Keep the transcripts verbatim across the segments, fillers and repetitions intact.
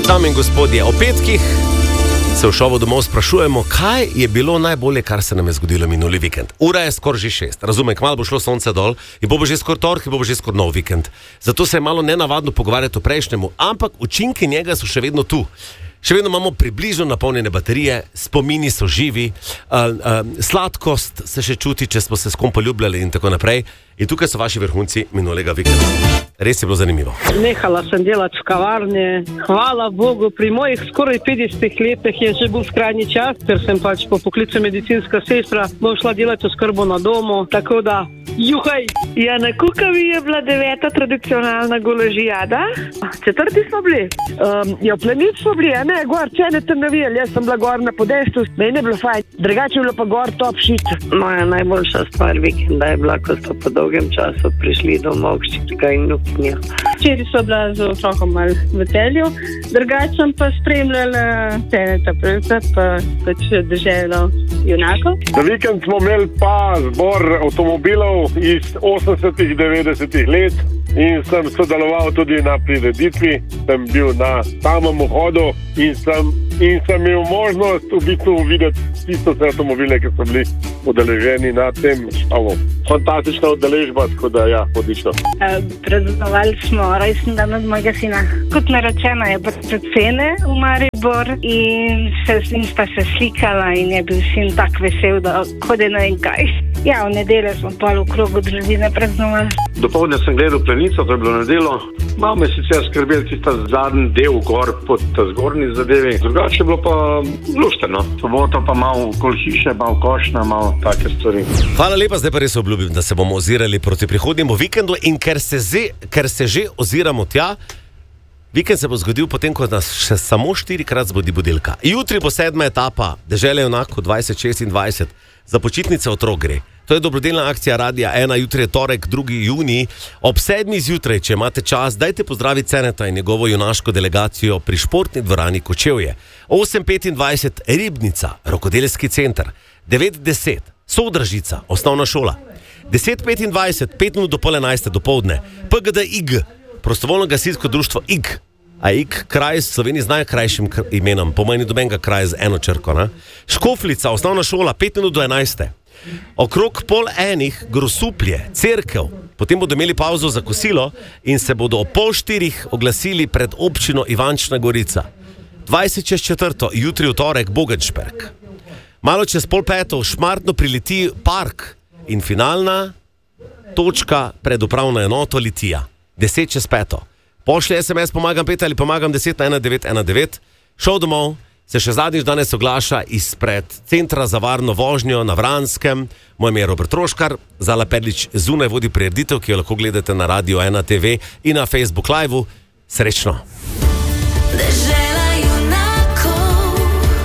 Dame in gospodje, o petkih se v šovu domov sprašujemo, kaj je bilo najbolje, kar se nam je zgodilo minuli vikend. Ura je skoraj že šest, razumem, kmalu bo šlo sonce dol in bo bo že skoraj tork in bo bo že skoraj nov vikend. Zato se je malo nenavadno pogovarjati o prejšnjemu, ampak učinki njega so še vedno tu. Še vedno imamo približno napolnjene baterije, spomini so živi, uh, uh, sladkost se še čuti, če smo se s kom poljubljali in tako naprej. In tukaj so vaši vrhunci minulega vikenda. Res je bilo zanimivo. Nehala sem delati v kavarni. Hvala Bogu, pri mojih skoraj petdesetih letih je že bil skrajni čas, ker sem pač po poklicu medicinska sestra, bom šla delati oskrbo na domu, tako da juhaj! Ja, na Kukavi je bila deveta tradicionalna golažijada. Četrti smo bili. Um, ja, plenic smo bili, a ne, gor, če ne tam navijali, jaz sem bila gor na podestu, meni je bilo fajn. Drugače je bilo pa gor top shit. Moja najboljša stvar vikenda je bila, ko so po dolgem času prišli domov hčerka in vnukinja. Včeraj so bila z otrokom malo v Celju, drugače sem pa spremljala Teneta Prevca, pa pač Deželo junakov. Za vikend smo imeli pa zbor avtomobilov iz osemdesetih, devetdesetih let in sem sodeloval tudi na prireditvi, sem bil na samem vhodu in sem, in sem imel možnost v bistvu videti tisto vse avtomobile, ki so bili udeleženi na tem šovu. Fantastična udeležba, tako da ja, odlično. Uh, Praznovali smo rojstni dan od mojega sina. Kot narečeno je prišel cene v Maribor in se s njim sta se slikala in je bil sin tak vesel, da hode ne vem kaj. Ja, v nedeljo smo pa v krogu družine praznovali. Dopoldne sem gledal plenico, to je bilo nedelo. Malo me sicer skrbel tista zadnji del gor pod zgornji zadevi. Drugače je bilo pa lušteno. Soboto pa malo okoli hiše, malo košna, malo take stvari. Hvala lepa, zdaj pa res obljubim, da se bomo ozirali proti prihodnjemu vikendu in ker se, ze, ker se že oziramo tja, vikend se bo zgodil potem, ko nas še samo štirikrat zbudi budilka. Jutri bo sedma etapa Dežele junakov dvajset šestindvajset. Za počitnice otrok gre. To je dobrodelna akcija Radia ena, jutri je torek, drugi junij. Ob sedmi zjutraj, če imate čas, dajte pozdraviti Ceneta in njegovo junaško delegacijo pri športni dvorani Kočevje. osem petindvajset Ribnica, rokodelski center. devet deset Sodražica, osnovna šola. deset petindvajset, pet minut do pol enajste dopoldne. P G D I G, prostovoljno gasilsko društvo I G. A I G, kraj s Sloveniji z najkrajšim imenom, pomeni dobenega kraja z eno črko. Ne? Škoflica, osnovna šola, pet minut do enajste. Okrog pol enih Grosuplje, cerkev, potem bodo imeli pauzo za kosilo in se bodo o pol štirih oglasili pred občino Ivančna Gorica. dvajset čez četrto, jutri v torek Bogenšperk. Malo čez pol peto Šmartno prileti park in finalna točka pred upravno enoto Litija. deset čez peto. Pošlji es em es pomagam pet ali pomagam deset na ena devet ena devet. Šov domov se še zadnjič danes oglaša izpred Centra za varno vožnjo na Vranskem. Moje ime je Robert Troškar, Zala Perlič zunaj vodi prireditev, ki jo lahko gledate na Radio ena te ve in na Facebook Live-u. Srečno! Dežela junakov,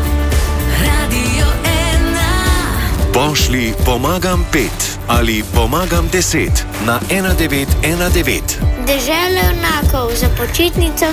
Radio ena. Pošlji pomagam pet ali pomagam deset na ena devet ena devet. Dežela junakov za počitnico